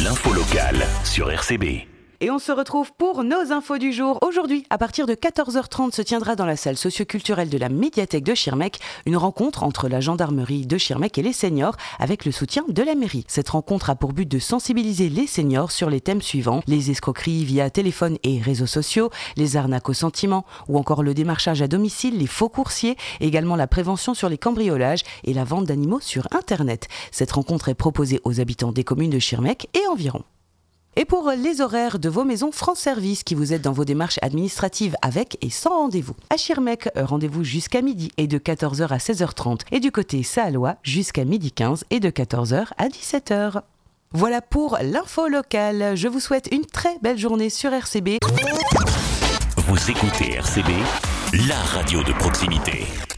L'info locale sur RCB. Et on se retrouve pour nos infos du jour. Aujourd'hui, à partir de 14h30, se tiendra dans la salle socioculturelle de la médiathèque de Schirmeck une rencontre entre la gendarmerie de Schirmeck et les seniors avec le soutien de la mairie. Cette rencontre a pour but de sensibiliser les seniors sur les thèmes suivants: les escroqueries via téléphone et réseaux sociaux, les arnaques au sentiment ou encore le démarchage à domicile, les faux coursiers, également la prévention sur les cambriolages et la vente d'animaux sur Internet. Cette rencontre est proposée aux habitants des communes de Schirmeck et environ. Et pour les horaires de vos maisons France Service qui vous aident dans vos démarches administratives avec et sans rendez-vous. À Schirmeck, rendez-vous jusqu'à midi et de 14h à 16h30. Et du côté Sahallois, jusqu'à 12h15 et de 14h à 17h. Voilà pour l'info locale. Je vous souhaite une très belle journée sur RCB. Vous écoutez RCB, la radio de proximité.